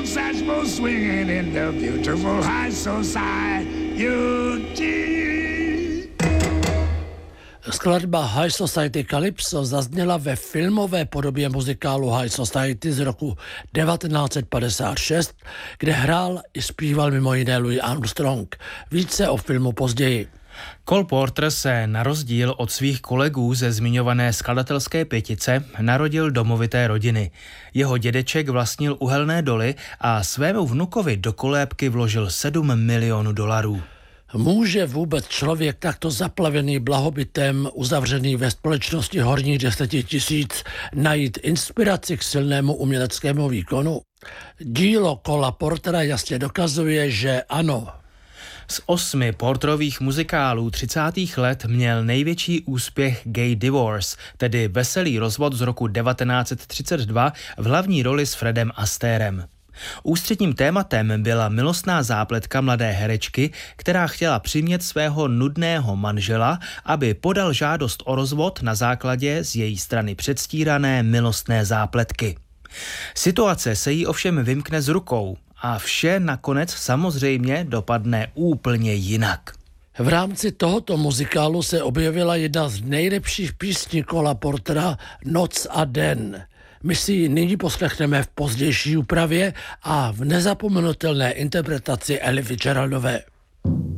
old saxophone swinging in the beautiful high society. Skladba High Society Calypso zazněla ve filmové podobě muzikálu High Society z roku 1956, kde hrál i zpíval mimo jiné Louis Armstrong. Více o filmu později. Cole Porter se na rozdíl od svých kolegů ze zmiňované skladatelské pětice narodil domovité rodiny. Jeho dědeček vlastnil uhelné doly a svému vnukovi do kolébky vložil $7 milionů. Může vůbec člověk takto zaplavený blahobytem, uzavřený ve společnosti horních 10 000, najít inspiraci k silnému uměleckému výkonu? Dílo Cola Portera jasně dokazuje, že ano. Z 8 Porterových muzikálů 30. let měl největší úspěch Gay Divorce, tedy veselý rozvod z roku 1932 v hlavní roli s Fredem Astérem. Ústředním tématem byla milostná zápletka mladé herečky, která chtěla přimět svého nudného manžela, aby podal žádost o rozvod na základě z její strany předstírané milostné zápletky. Situace se jí ovšem vymkne z rukou a vše nakonec samozřejmě dopadne úplně jinak. V rámci tohoto muzikálu se objevila jedna z nejlepších písní Cola Portera, Noc a den. My si ji nyní poslechneme v pozdější úpravě a v nezapomenutelné interpretaci Elly Fitzgeraldové.